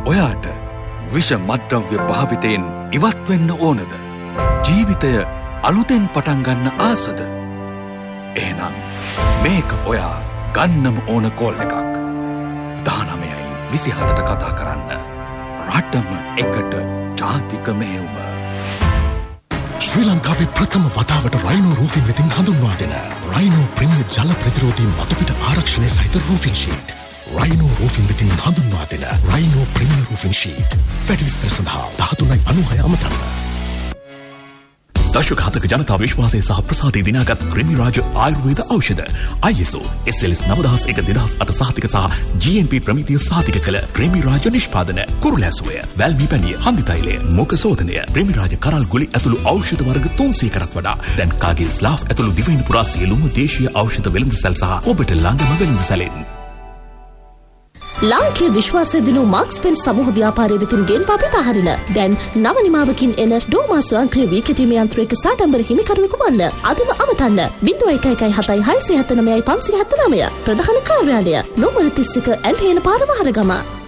ඔයාට විෂ මද්‍රව්‍ය භාවිතයෙන් ඉවත් වෙන්න ඕනද? ජීවිතය අලුතෙන් පටන් ගන්න ආසද? එහෙනම් මේක ඔයා ගන්නම ඕන කෝල් එකක්. 19:27ට කතා කරන්න. රටම එකට ජාතික මෙහෙයුම. ශ්‍රී ලංකාවේ ප්‍රථම වතාවට රයිනෝ රූෆින් වෙතින් හඳුන්වා දෙන රයිනෝ ප්‍රීමියර් ජල ප්‍රතිරෝධී මතුපිට ආරක්ෂණය සහිත රූෆින් ෂීට්. රයිනෝ රූෆින් වෙතින් හඳුන්වා දෙන රයිනෝ ප්‍රීමියර් රූෆින් ෂීට්. වැඩි විස්තර සඳහා 1396 අමතන්න. දශකහතක ජනතා විශ්වාසය සහ ප්‍රසාදය දිනාගත් ක්‍රිමිරාජ ආයුර්වේද ඖෂධ ISO SLS 9001/2008 සහතික සහ GMP ප්‍රමිතිය සහතික කළ ක්‍රිමිරාජ නිෂ්පාදන කුරුලැසුවය, වැල්මි පැණිය, හන්දි තෛලය, මුඛ සෝදනය, ක්‍රිමිරාජ කරල් ගුලි ඇතුළු ඖෂධ වර්ග 300කටත් වඩා දැන් කාගිල් ස්ලාෆ් ඇතුළු දිවයින පුරා සියලුම දේශීය ඖෂධ වෙළඳසැල් සහ ඔබට ළඟම වෙළඳසැලෙන්. ලාංකීය විශ්වාසය දිනු මාක්ස් පෙන් සමූහ ව්‍යාපාරයේ වෙතින් ගෙන්වා පිටහරින දැන් නව නිමාවකින් එන ඩෝමා ස්වයංක්‍රීය වීකටීම යන්ත්‍රයක සාඩම්බර හිමිකරුවෙකු වන්න. අදම අමතන්න 0117769579 ප්‍රධාන කාර්යාලය නෝමර 31 ඇල්හේන පාර වහරගම.